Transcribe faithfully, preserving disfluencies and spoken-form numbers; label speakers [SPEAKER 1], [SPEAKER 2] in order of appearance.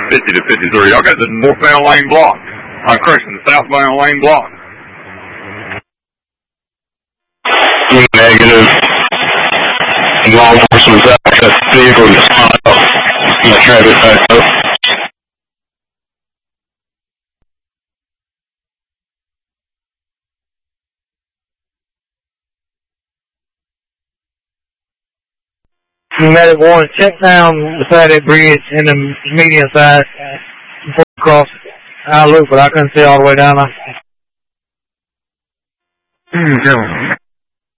[SPEAKER 1] fifty to fifty-three. Y'all got the northbound lane blocked. Uh, correction, the southbound lane blocked.
[SPEAKER 2] Negative. Law enforcement's out. That vehicle is spun up. I'm going to try this back up.
[SPEAKER 3] Medic one, check down beside that bridge in the median side before you cross. I'll look, but I couldn't see all the way down there.
[SPEAKER 1] Mm,